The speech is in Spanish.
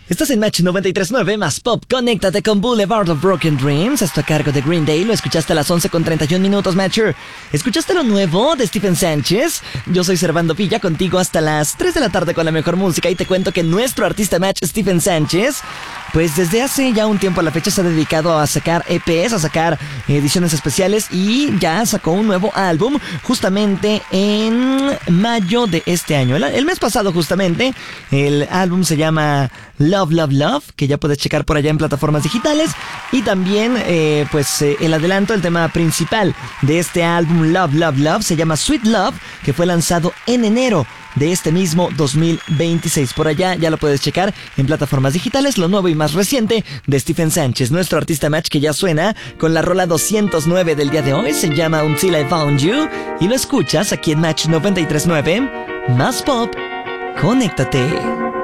Estás en Match 93.9 más Pop. Conéctate con Boulevard of Broken Dreams. Esto a cargo de Green Day. Lo escuchaste a las 11:31 Matcher. ¿Escuchaste lo nuevo de Stephen Sánchez? Yo soy Servando Villa, contigo hasta las 3 de la tarde con la mejor música. Y te cuento que nuestro artista Match, Stephen Sánchez, pues desde hace ya un tiempo a la fecha se ha dedicado a sacar EPs, a sacar ediciones especiales. Y ya sacó un nuevo álbum justamente en mayo de este año. El mes pasado justamente. El álbum se llama Love, Love, Love, que ya puedes checar por allá en plataformas digitales. Y también, el adelanto, el tema principal de este álbum Love, Love, Love se llama Sweet Love, que fue lanzado en enero de este mismo 2026. Por allá ya lo puedes checar en plataformas digitales, lo nuevo y más reciente de Stephen Sánchez, nuestro artista Match, que ya suena con la rola 209 del día de hoy. Se llama Until I Found You y lo escuchas aquí en Match 93.9 más Pop. Conéctate.